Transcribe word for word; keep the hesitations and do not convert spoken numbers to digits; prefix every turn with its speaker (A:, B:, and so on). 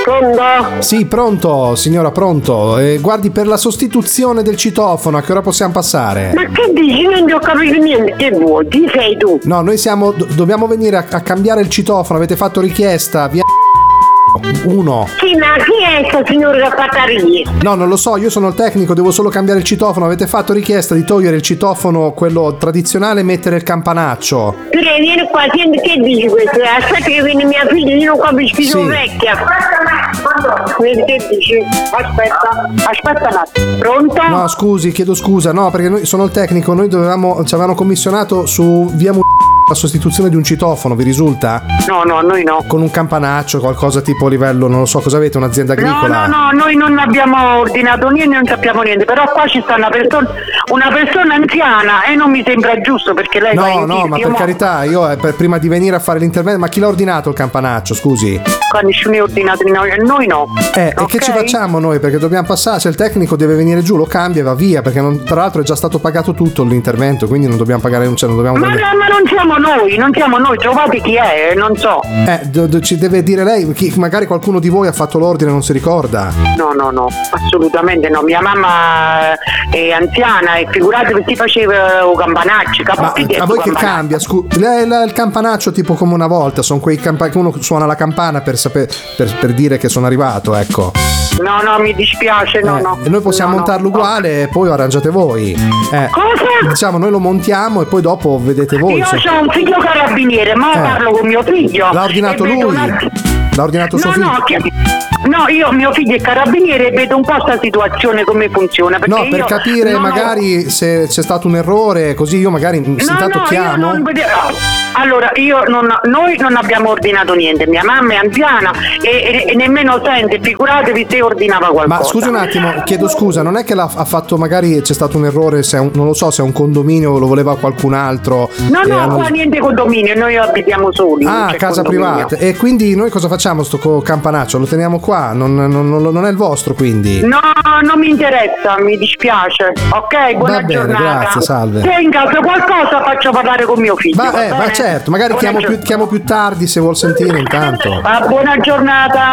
A: Pronto?
B: Sì, pronto, signora, pronto. Eh, guardi, per la sostituzione del citofono, a che ora possiamo passare?
A: Ma che dici? Non ti ho capito niente. Che vuoi? Chi sei tu?
B: No, noi siamo. do- dobbiamo venire a, a cambiare il citofono. Avete fatto richiesta via. Uno.
A: Sì, ma chi è questo signore che ha fatto la richiesta?
B: No, non lo so, io sono il tecnico, devo solo cambiare il citofono. Avete fatto richiesta di togliere il citofono, quello tradizionale, e mettere il campanaccio.
A: Tu vieni qua, senti che dici questo? Aspetta che viene mia figlia, io non capisco, sono
B: Sì.
A: vecchia. Vedi che dici? Aspetta, aspetta un attimo. Pronto?
B: No, scusi, chiedo scusa, no, perché noi sono il tecnico, noi dovevamo, ci avevano commissionato su via Mu- la sostituzione di un citofono, vi risulta?
A: No, no, noi no.
B: Con un campanaccio, qualcosa tipo livello, non lo so, cosa avete, un'azienda
A: No,
B: agricola?
A: no, no, noi non abbiamo ordinato niente, non sappiamo niente, però qua ci sta una persona, una persona anziana e non mi sembra giusto perché lei va
B: No,
A: in
B: no,
A: giro,
B: ma
A: io
B: per
A: mo-
B: carità, io eh, per- prima di venire a fare l'intervento, ma chi l'ha ordinato il campanaccio, scusi?
A: Qua nessuno è ordinato, noi, noi no.
B: Eh, e che
A: Ok?
B: ci facciamo noi? Perché dobbiamo passare, se il tecnico deve venire giù, lo cambia e va via, perché non- tra l'altro è già stato pagato tutto l'intervento, quindi non dobbiamo pagare, cioè non dobbiamo
A: Ma,
B: prendere-
A: no, ma non siamo noi, non siamo noi, trovate chi è, non so.
B: Eh, do- do- ci deve dire lei, chi- magari qualcuno di voi ha fatto l'ordine e non si ricorda.
A: No, no, no, assolutamente no. Mia mamma è anziana e figurate che si faceva un campanaccio.
B: Ma a voi che cambia? Scu- lei- la- il campanaccio tipo come una volta, sono quei campa- che uno suona la campana per, saper, per, per dire che sono arrivato, ecco.
A: No, no, mi dispiace, no,
B: Eh,
A: no.
B: e noi possiamo
A: No, no.
B: montarlo uguale e poi arrangiate voi. Eh,
A: Cosa?
B: diciamo, noi lo montiamo e poi dopo vedete voi.
A: Io
B: se-
A: ho un figlio carabiniere, ma
B: Eh.
A: parlo con mio figlio.
B: L'ha ordinato
A: e vedo
B: lui?
A: una-
B: L'ha ordinato suo
A: No,
B: figlio?
A: no, che- no, io mio figlio è carabiniere e vedo un po' sta situazione come funziona. perché
B: No, per
A: io
B: capire
A: non ho-
B: magari se c'è stato un errore, così io magari
A: No,
B: intanto
A: no, io
B: chiamo.
A: non vede- Allora, io non, noi non abbiamo ordinato niente, mia mamma è anziana e, e- e nemmeno sente, figuratevi se ordinava qualcosa.
B: Ma scusi un attimo, chiedo scusa, non è che l'ha ha fatto, magari c'è stato un errore, se è un- non lo so se è un condominio lo voleva qualcun altro.
A: No,
B: e
A: no,
B: hanno-
A: qua niente condominio, noi abitiamo soli. non
B: Ah,
A: c'è
B: casa
A: condominio.
B: privata. E quindi noi cosa facciamo sto co- campanaccio? Lo teniamo qua? Non, non- non- non è il vostro quindi?
A: No, non mi interessa, mi dispiace. Ok, buona
B: Va bene,
A: giornata.
B: grazie, salve.
A: Se in caso qualcosa faccio parlare con mio figlio.
B: Ma,
A: va
B: eh, ma
A: bene?
B: certo, magari
A: Buona
B: chiamo più,
A: giornata.
B: chiamo più tardi se vuol sentire intanto.
A: Ah, buona giornata.